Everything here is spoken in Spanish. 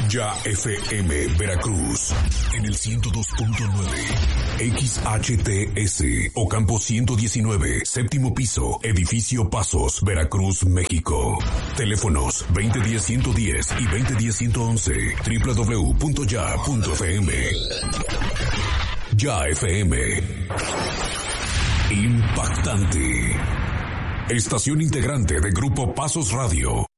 Ya FM Veracruz en el 102.9 XHTS Ocampo 119, séptimo piso, edificio Pasos, Veracruz, México. Teléfonos 2010-110 y 2010-111, www.ya.fm. Ya FM. Impactante. Estación integrante de Grupo Pasos Radio.